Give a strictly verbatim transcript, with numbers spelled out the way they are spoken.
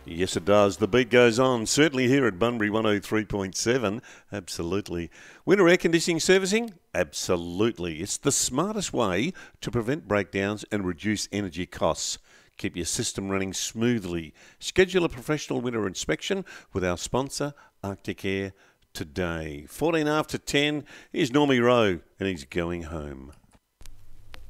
Yes, it does. The beat goes on. Certainly here at Bunbury one oh three point seven. Absolutely. Winter air conditioning servicing? Absolutely. It's the smartest way to prevent breakdowns and reduce energy costs. Keep your system running smoothly. Schedule a professional winter inspection with our sponsor, Arctic Air, today. fourteen after ten. Here's Normie Rowe, and he's going home.